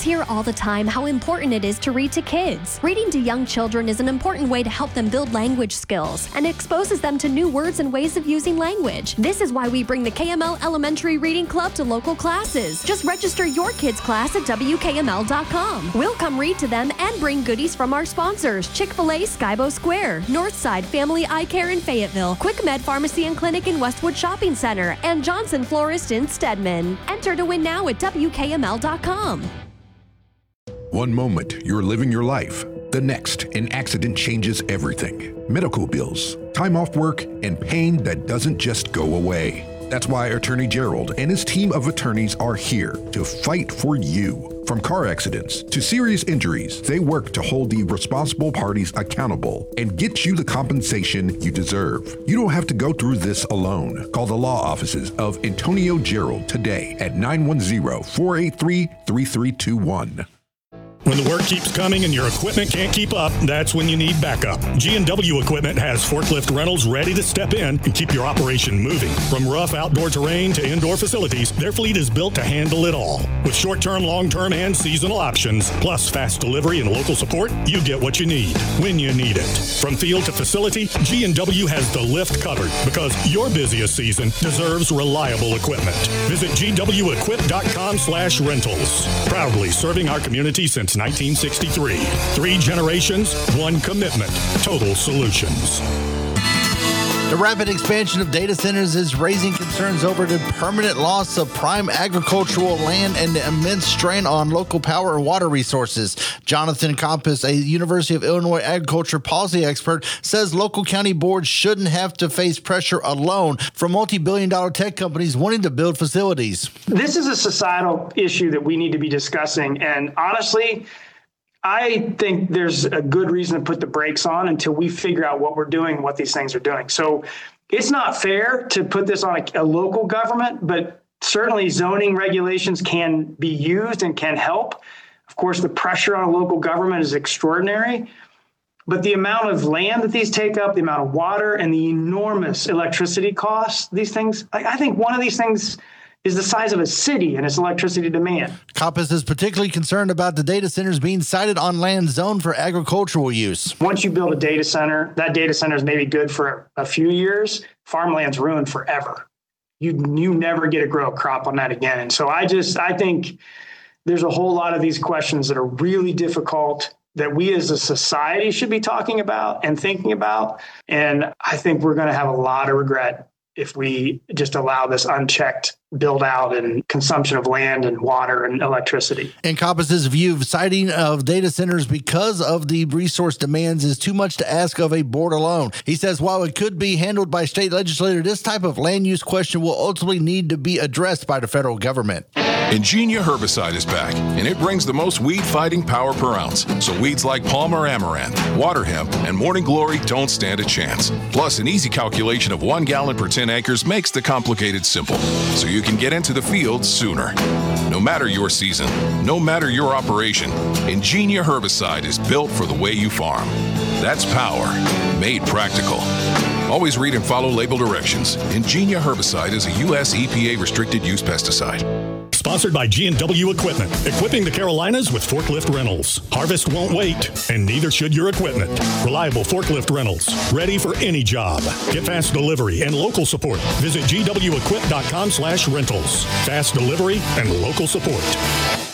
hear all the time how important it is to read to kids. Reading to young children is an important way to help them build language skills and exposes them to new words and ways of using language. This is why we bring the KML Elementary Reading Club to local classes. Just register your kids' class at WKML.com. We'll come read to them and bring goodies from our sponsors: Chick-fil-A Skybo Square, Northside Family Eye Care in Fayetteville, Quick Med Pharmacy and Clinic in Westwood Shopping Center, and Johnson Florist in Stedman. Enter to win now at WKML.com. One moment, you're living your life. The next, an accident changes everything. Medical bills, time off work, and pain that doesn't just go away. That's why Attorney Gerald and his team of attorneys are here to fight for you. From car accidents to serious injuries, they work to hold the responsible parties accountable and get you the compensation you deserve. You don't have to go through this alone. Call the law offices of Antonio Gerald today at 910-483-3321. When the work keeps coming and your equipment can't keep up, that's when you need backup. G&W Equipment has forklift rentals ready to step in and keep your operation moving. From rough outdoor terrain to indoor facilities, their fleet is built to handle it all. With short-term, long-term, and seasonal options, plus fast delivery and local support, you get what you need when you need it. From field to facility, G&W has the lift covered because your busiest season deserves reliable equipment. Visit GWEquip.com/rentals. Proudly serving our community since 1963. 3 generations, 1 commitment. Total Solutions. The rapid expansion of data centers is raising concerns over the permanent loss of prime agricultural land and the immense strain on local power and water resources. Jonathan Compass, a University of Illinois agriculture policy expert, says local county boards shouldn't have to face pressure alone from multi-billion-dollar tech companies wanting to build facilities. This is a societal issue that we need to be discussing. And honestly, I think there's a good reason to put the brakes on until we figure out what we're doing and what these things are doing. So it's not fair to put this on a local government, but certainly zoning regulations can be used and can help. Of course, the pressure on a local government is extraordinary, but the amount of land that these take up, the amount of water, and the enormous electricity costs, these things, I think one of these things is the size of a city and its electricity demand. Compass is particularly concerned about the data centers being sited on land zoned for agricultural use. Once you build a data center, that data center is maybe good for a few years. Farmland's ruined forever. You never get to grow a crop on that again. And so I think there's a whole lot of these questions that are really difficult that we as a society should be talking about and thinking about. And I think we're going to have a lot of regret if we just allow this unchecked build out and consumption of land and water and electricity. In Compass's view, siting of data centers because of the resource demands is too much to ask of a board alone. He says while it could be handled by state legislators, this type of land use question will ultimately need to be addressed by the federal government. Ingenia herbicide is back, and it brings the most weed-fighting power per ounce. So weeds like Palmer Amaranth, water hemp, and morning glory don't stand a chance. Plus, an easy calculation of 1 gallon per 10 acres makes the complicated simple, so you can get into the field sooner. No matter your season, no matter your operation, Ingenia herbicide is built for the way you farm. That's power made practical. Always read and follow label directions. Ingenia herbicide is a U.S. EPA restricted use pesticide. Sponsored by G&W Equipment, equipping the Carolinas with forklift rentals. Harvest won't wait, and neither should your equipment. Reliable forklift rentals, ready for any job. Get fast delivery and local support. Visit GWEquip.com/rentals. Fast delivery and local support.